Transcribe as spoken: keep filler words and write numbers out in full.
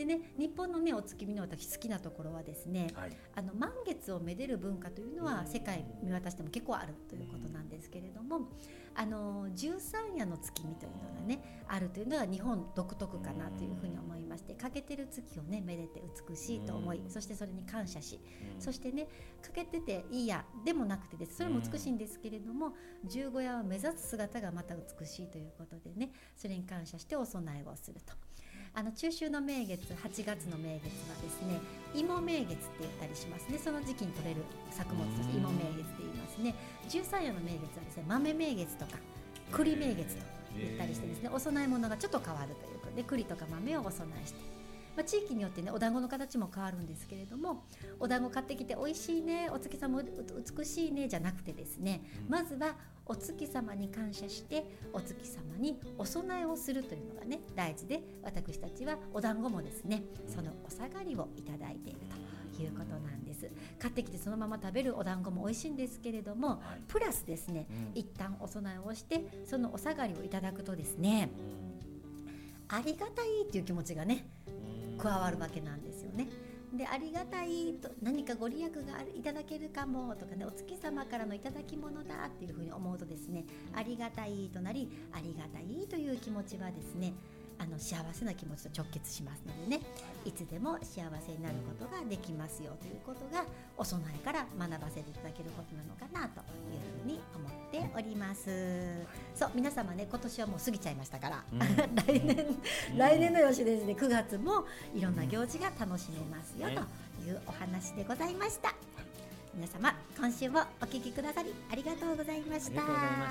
でね、日本のねお月見の私好きなところはですね、 はい、 あの満月をめでる文化というのは世界見渡しても結構あるということなんですけれども、あの十三夜の月見というのがねあるというのは日本独特かなというふうに思いまして、欠けてる月をねめでて美しいと思い、そしてそれに感謝し、そしてね欠けてていいやでもなくてです、それも美しいんですけれども、十五夜を目指す姿がまた美しいということでね、それに感謝してお供えをすると。あの中秋の名月、はちがつの名月はですね、芋名月って言ったりしますね。その時期に取れる作物として芋名月って言いますね。十三夜の名月はですね、豆名月とか栗名月と言ったりしてですね、お供え物がちょっと変わるということで、栗とか豆をお供えして、まあ、地域によってねお団子の形も変わるんですけれども、お団子買ってきて美味しいね、お月様美しいねじゃなくてですね、まずはお月様に感謝してお月様にお供えをするというのがね大事で、私たちはお団子もですねそのお下がりをいただいているということなんです。買ってきてそのまま食べるお団子も美味しいんですけれども、プラスですね、うん、一旦お供えをしてそのお下がりをいただくとですね、ありがたいっていう気持ちがね加わるわけなんですよね。でありがたいと、何かご利益があるいただけるかもとかね、お月様からのいただき物だっていうふうに思うとですね、ありがたいとなり、ありがたいという気持ちはですね、あの幸せな気持ちと直結しますのでね、いつでも幸せになることができますよということがお供えから学ばせていただけることなのかなというふうに思っております。そう、皆様ね今年はもう過ぎちゃいましたから、うん、来年、うん、来年の年ですね、くがつもいろんな行事が楽しめますよ、うん、というお話でございました。皆様今週もお聞きくださりありがとうございました。